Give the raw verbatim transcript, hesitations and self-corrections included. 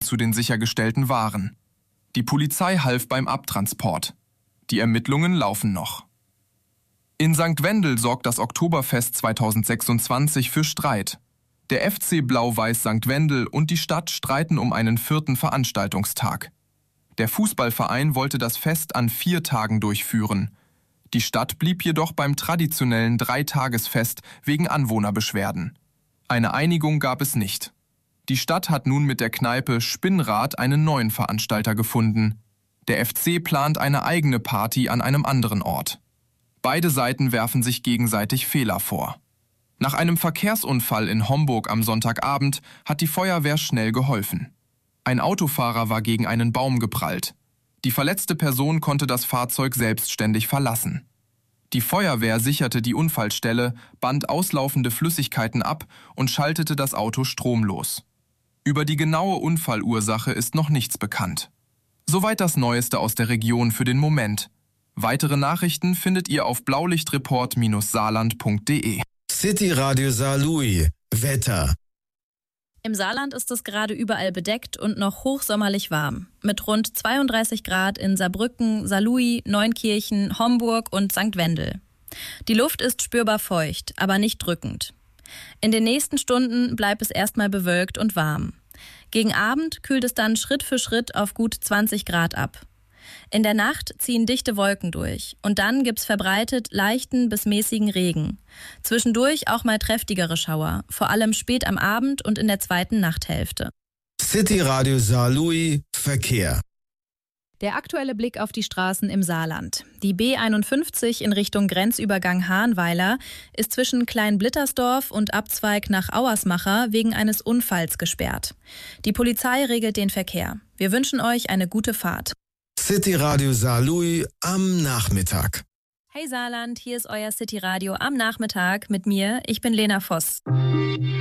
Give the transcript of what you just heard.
zu den sichergestellten Waren. Die Polizei half beim Abtransport. Die Ermittlungen laufen noch. In Sankt Wendel sorgt das Oktoberfest zweitausendsechsundzwanzig für Streit. Der F C Blau-Weiß Sankt Wendel und die Stadt streiten um einen vierten Veranstaltungstag. Der Fußballverein wollte das Fest an vier Tagen durchführen. Die Stadt blieb jedoch beim traditionellen Dreitagesfest wegen Anwohnerbeschwerden. Eine Einigung gab es nicht. Die Stadt hat nun mit der Kneipe Spinnrad einen neuen Veranstalter gefunden. Der F C plant eine eigene Party an einem anderen Ort. Beide Seiten werfen sich gegenseitig Fehler vor. Nach einem Verkehrsunfall in Homburg am Sonntagabend hat die Feuerwehr schnell geholfen. Ein Autofahrer war gegen einen Baum geprallt. Die verletzte Person konnte das Fahrzeug selbstständig verlassen. Die Feuerwehr sicherte die Unfallstelle, band auslaufende Flüssigkeiten ab und schaltete das Auto stromlos. Über die genaue Unfallursache ist noch nichts bekannt. Soweit das Neueste aus der Region für den Moment. Weitere Nachrichten findet ihr auf blaulichtreport Saarland punkt de. City Radio Saarlouis. Wetter. Im Saarland ist es gerade überall bedeckt und noch hochsommerlich warm. Mit rund zweiunddreißig Grad in Saarbrücken, Saarlouis, Neunkirchen, Homburg und Sankt Wendel. Die Luft ist spürbar feucht, aber nicht drückend. In den nächsten Stunden bleibt es erstmal bewölkt und warm. Gegen Abend kühlt es dann Schritt für Schritt auf gut zwanzig Grad ab. In der Nacht ziehen dichte Wolken durch und dann gibt's verbreitet leichten bis mäßigen Regen. Zwischendurch auch mal kräftigere Schauer, vor allem spät am Abend und in der zweiten Nachthälfte. City Radio Saarlouis Verkehr. Der aktuelle Blick auf die Straßen im Saarland. Die B einundfünfzig in Richtung Grenzübergang Hahnweiler ist zwischen Kleinblittersdorf und Abzweig nach Auersmacher wegen eines Unfalls gesperrt. Die Polizei regelt den Verkehr. Wir wünschen euch eine gute Fahrt. City Radio Saarlouis am Nachmittag. Hey Saarland, hier ist euer City Radio am Nachmittag mit mir. Ich bin Lena Voss.